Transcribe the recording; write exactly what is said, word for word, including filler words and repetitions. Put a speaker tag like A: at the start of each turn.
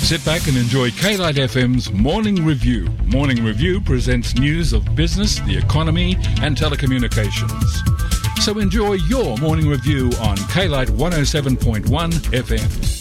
A: Sit back and enjoy K-Lite F M's Morning Review. Morning Review presents news of business, the economy and telecommunications. So enjoy your Morning Review on K-Lite one oh seven point one F M.